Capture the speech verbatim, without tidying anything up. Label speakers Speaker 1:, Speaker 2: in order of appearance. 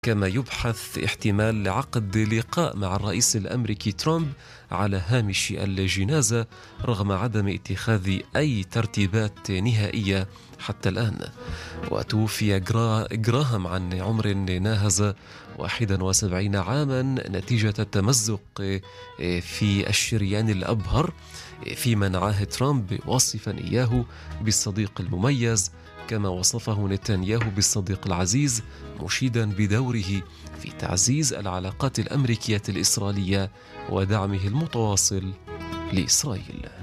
Speaker 1: كما يبحث احتمال عقد لقاء مع الرئيس الأمريكي ترامب على هامش الجنازة رغم عدم اتخاذ أي ترتيبات نهائية حتى الآن. وتوفي جراهام عن عمر ناهز واحد وسبعين عاما نتيجة التمزق في الشريان الأبهر، في منعه ترامب واصفا إياه بالصديق المميز، كما وصفه نتنياهو بالصديق العزيز، مشيدا بدوره في تعزيز العلاقات الأمريكية الإسرائيلية ودعمه المتواصل لإسرائيل.